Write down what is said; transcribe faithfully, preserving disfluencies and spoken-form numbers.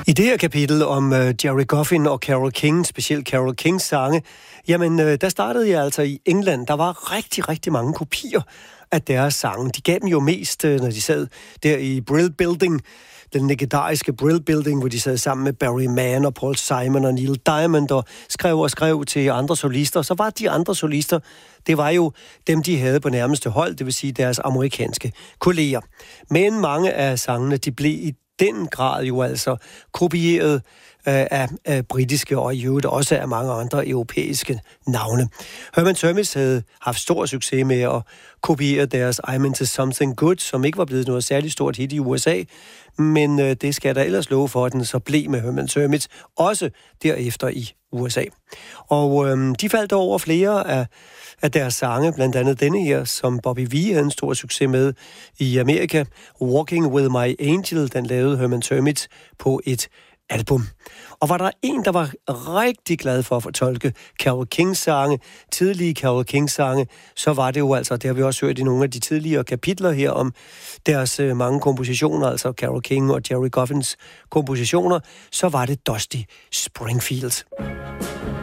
I det her kapitel om uh, Gerry Goffin og Carole King, specielt Carole Kings sange, jamen uh, der startede jeg altså i England. Der var rigtig, rigtig mange kopier af deres sange. De gav dem jo mest, uh, når de sad der i Brill Building, den legendariske Brill Building, hvor de sad sammen med Barry Mann og Paul Simon og Neil Diamond og skrev og skrev til andre solister. Så var de andre solister, det var jo dem, de havde på nærmeste hold, det vil sige deres amerikanske kolleger. Men mange af sangene, de blev i den grad jo altså kopieret øh, af, af britiske og i øvrigt også af mange andre europæiske navne. Herman Termis havde haft stor succes med at kopiere deres I'm Into Something Good, som ikke var blevet noget særligt stort hit i U S A, men øh, det skal der ellers love for, at den så blev med Herman Termis, også derefter i U S A. Og øh, de faldt over flere af af deres sange, blandt andet denne her, som Bobby Vee havde en stor succes med i Amerika. Walking With My Angel, den lavede Herman Termis på et album. Og var der en, der var rigtig glad for at fortolke Carole Kings sange, tidlige Carole Kings sange, så var det jo altså, det har vi også hørt i nogle af de tidligere kapitler her om deres øh, mange kompositioner, altså Carole King og Gerry Goffins kompositioner, så var det Dusty Springfield.